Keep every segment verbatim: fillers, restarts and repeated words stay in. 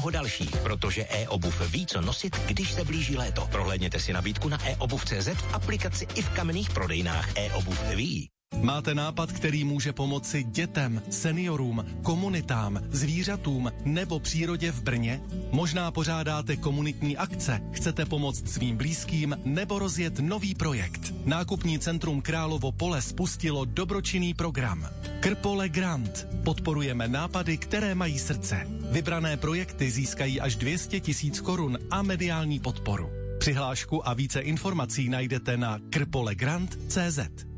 mnoho dalších, protože e-obuv ví, co nosit, když se blíží léto. Prohlédněte si nabídku na e obuv tečka cé zet v aplikaci i v kamenných prodejnách. E-obuv ví. Máte nápad, který může pomoci dětem, seniorům, komunitám, zvířatům nebo přírodě v Brně? Možná pořádáte komunitní akce, chcete pomoct svým blízkým nebo rozjet nový projekt. Nákupní centrum Královo Pole spustilo dobročinný program Krpole Grant. Podporujeme nápady, které mají srdce. Vybrané projekty získají až dvě stě tisíc korun a mediální podporu. Přihlášku a více informací najdete na krpolegrant tečka cé zet.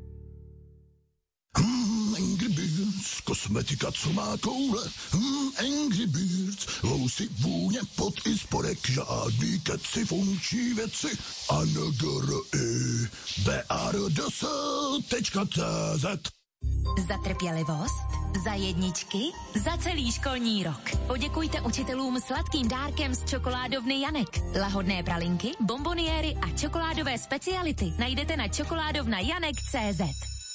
Hmm, Angry Birds, kosmetika, co má koule. Hmm, Angry Birds, lousy, vůně, pot i spodek, žádný keci, funkční věci. A N G R I B R D S tečka cé zet. Za trpělivost, za jedničky, za celý školní rok. Poděkujte učitelům sladkým dárkem z čokoládovny Janek. Lahodné pralinky, bomboniéry a čokoládové speciality najdete na čokoládovna janek tečka cé zet.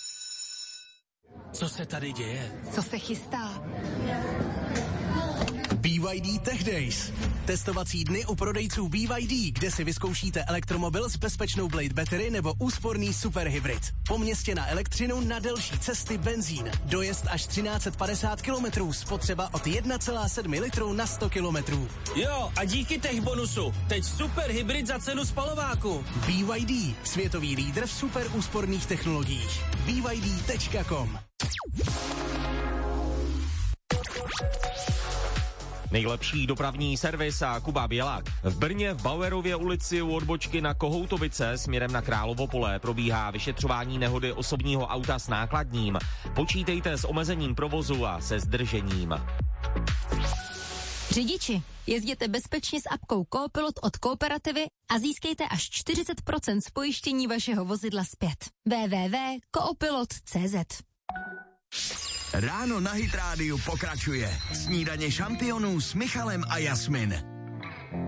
Co se tady děje? Co se chystá? B Y D Tech Days. Testovací dny u prodejců B Y D, kde si vyzkoušíte elektromobil s bezpečnou Blade Battery nebo úsporný superhybrid. Po městě na elektřinu, na delší cesty benzín. Dojezd až třináct set padesát kilometrů, spotřeba od jedna celá sedm litru na sto kilometrů. Jo, a díky tech bonusu. Teď superhybrid za cenu spalováku. B Y D, světový lídr v super úsporných technologiích. B Y D tečka com. Nejlepší dopravní servis a Kuba Bělák. V Brně v Bauerově ulici u odbočky na Kohoutovice směrem na Královo Pole probíhá vyšetřování nehody osobního auta s nákladním. Počítejte s omezením provozu a se zdržením. Řidiči, jezděte bezpečně s apkou Coopilot od Kooperativy a získejte až čtyřicet procent z pojištění vašeho vozidla zpět. w w w tečka coopilot tečka cé zet. Ráno na Hit Rádiu pokračuje. Snídaně šampionů s Michalem a Jasmin.